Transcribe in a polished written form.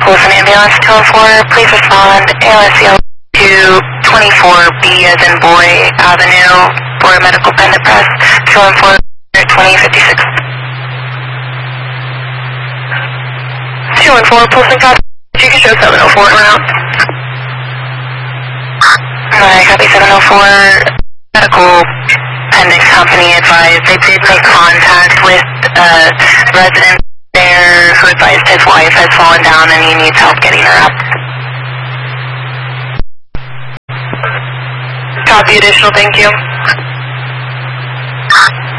Pulls an ambulance 214, please respond. ALSCL to 24B as in boy Avenue for a medical pendant press. 214 2056. 214, pulse and copy. You can show 704 around. Alright, copy 704. Medical pendant company advised they did make contact with a resident there who advised his wife has fallen down and he needs help getting her up. Copy additional, thank you.